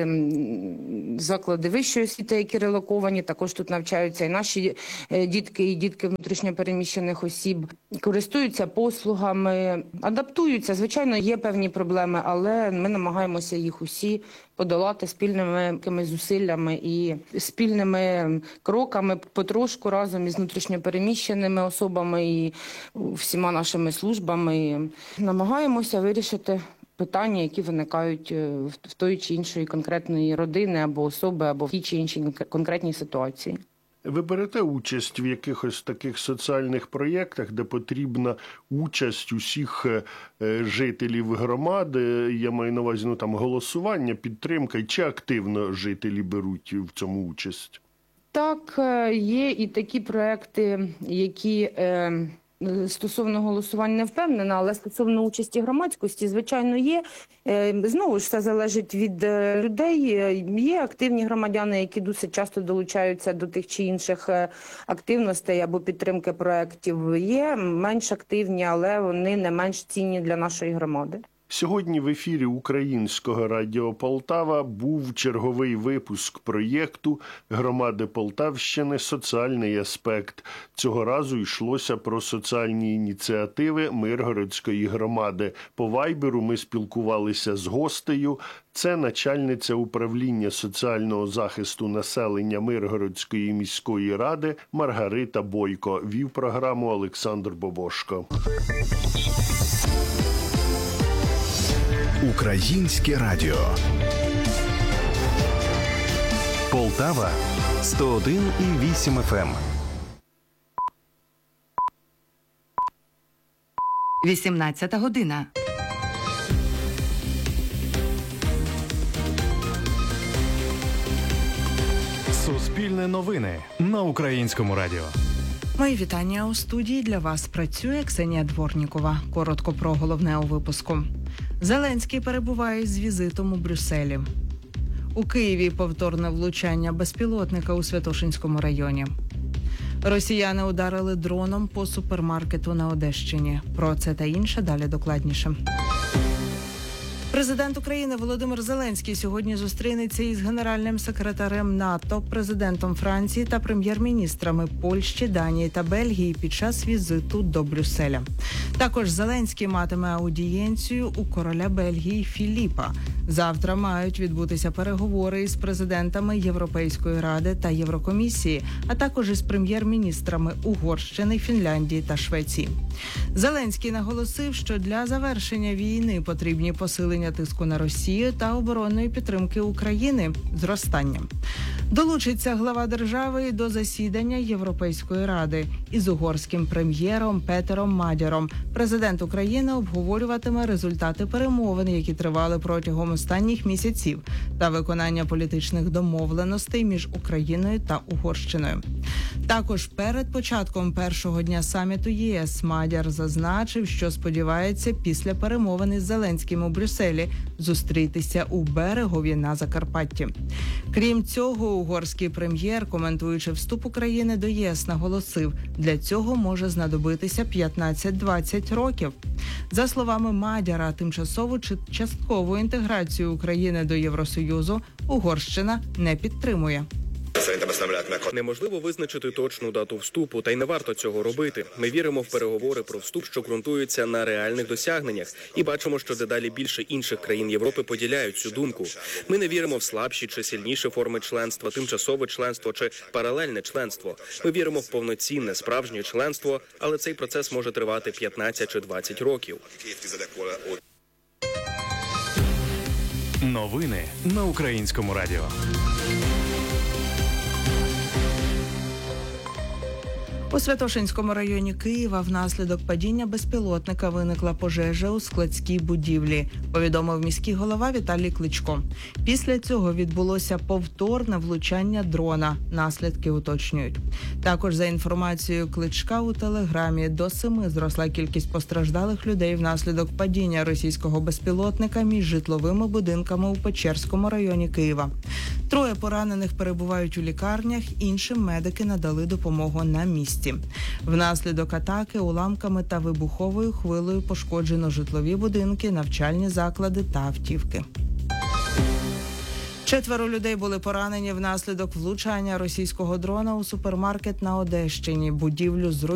заклади вищої освіти, які релоковані, також тут навчаються і наші дітки, і дітки внутрішньопереміщених осіб. Користуються послугами, адаптуються. Звичайно, є певні проблеми, але ми намагаємося їх усі всі подолати спільними якимись зусиллями і спільними кроками потрошку разом із внутрішньопереміщеними особами і всіма нашими службами. Намагаємося вирішити питання, які виникають в тої чи іншої конкретної родини або особи, або в тій чи іншій конкретній ситуації. Ви берете участь в якихось таких соціальних проєктах, де потрібна участь усіх жителів громади, я маю на увазі, ну, там, голосування, підтримка, чи активно жителі беруть в цьому участь? Так, є і такі проекти, які стосовно голосування не впевнена, але стосовно участі громадськості, звичайно, є. Знову ж все залежить від людей. Є активні громадяни, які досить часто долучаються до тих чи інших активностей або підтримки проєктів. Є менш активні, але вони не менш цінні для нашої громади. Сьогодні в ефірі Українського радіо Полтава був черговий випуск проєкту громади Полтавщини «Соціальний аспект». Цього разу йшлося про соціальні ініціативи Миргородської громади. По вайберу ми спілкувалися з гостею. Це начальниця управління соціального захисту населення Миргородської міської ради Маргарита Бойко. Вів програму Олександр Бобошко. Українське радіо. Полтава сто один і вісім еф ем. вісімнадцята година. Суспільне новини на Українському радіо. Мої вітання у студії. Для вас працює Ксенія Дворнікова. Коротко про головне у випуску. Зеленський перебуває з візитом у Брюсселі. У Києві повторне влучання безпілотника у Святошинському районі. Росіяни ударили дроном по супермаркету на Одещині. Про це та інше далі докладніше. Президент України Володимир Зеленський сьогодні зустрінеться із генеральним секретарем НАТО, президентом Франції та прем'єр-міністрами Польщі, Данії та Бельгії під час візиту до Брюсселя. Також Зеленський матиме аудієнцію у короля Бельгії Філіпа. Завтра мають відбутися переговори із президентами Європейської ради та Єврокомісії, а також із прем'єр-міністрами Угорщини, Фінляндії та Швеції. Зеленський наголосив, що для завершення війни потрібні посилення тиску на Росію та оборонної підтримки України зростанням. Долучиться глава держави до засідання Європейської ради із угорським прем'єром Петером Мадяром. Президент України обговорюватиме результати перемовин, які тривали протягом останніх місяців, та виконання політичних домовленостей між Україною та Угорщиною. Також перед початком першого дня саміту ЄС Мадяр зазначив, що сподівається після перемовин із Зеленським у Брюсселі зустрітися у Берегові на Закарпатті. Крім цього, угорський прем'єр, коментуючи вступ України до ЄС, наголосив, для цього може знадобитися п'ятнадцять-двадцять років. За словами Мадяра, тимчасову чи часткову інтеграцію України до Євросоюзу Угорщина не підтримує. Неможливо визначити точну дату вступу, та й не варто цього робити. Ми віримо в переговори про вступ, що ґрунтуються на реальних досягненнях, і бачимо, що дедалі більше інших країн Європи поділяють цю думку. Ми не віримо в слабші чи сильніші форми членства, тимчасове членство чи паралельне членство. Ми віримо в повноцінне, справжнє членство, але цей процес може тривати п'ятнадцять чи двадцять років. Новини на Українському радіо. У Святошинському районі Києва внаслідок падіння безпілотника виникла пожежа у складській будівлі, повідомив міський голова Віталій Кличко. Після цього відбулося повторне влучання дрона. Наслідки уточнюють. Також, за інформацією Кличка у Телеграмі, до семи зросла кількість постраждалих людей внаслідок падіння російського безпілотника між житловими будинками у Печерському районі Києва. Троє поранених перебувають у лікарнях, іншим медики надали допомогу на місці. Внаслідок атаки уламками та вибуховою хвилею пошкоджено житлові будинки, навчальні заклади та автівки. Четверо людей були поранені внаслідок влучання російського дрона у супермаркет на Одещині. Будівлю зруйнували.